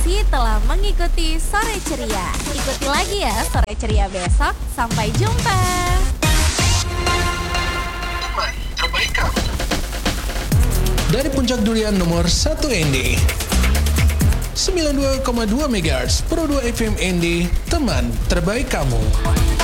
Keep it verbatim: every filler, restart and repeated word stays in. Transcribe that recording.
kasih telah mengikuti Sore Ceria. Ikuti lagi ya Sore Ceria besok. Sampai jumpa. Dari Puncak Durian nomor satu N D sembilan puluh dua koma dua megahertz Pro dua F M N D, teman terbaik kamu.